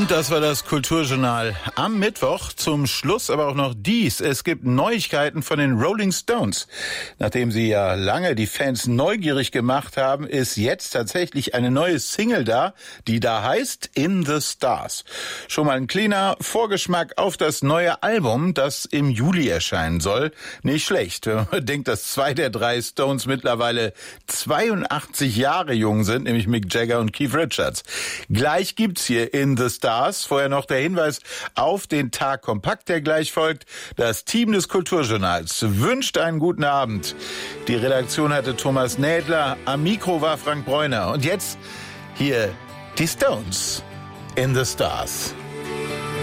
Und das war das Kulturjournal am Mittwoch. Zum Schluss aber auch noch dies. Es gibt Neuigkeiten von den Rolling Stones. Nachdem sie ja lange die Fans neugierig gemacht haben, ist jetzt tatsächlich eine neue Single da, die da heißt In the Stars. Schon mal ein kleiner Vorgeschmack auf das neue Album, das im Juli erscheinen soll. Nicht schlecht, wenn man denkt, dass 2 der 3 Stones mittlerweile 82 Jahre jung sind, nämlich Mick Jagger und Keith Richards. Gleich gibt's hier In the Stars. Vorher noch der Hinweis auf den Tag Kompakt, der gleich folgt. Das Team des Kulturjournals wünscht einen guten Abend. Die Redaktion hatte Thomas Nädler, am Mikro war Frank Bräuner. Und jetzt hier die Stones, In the Stars.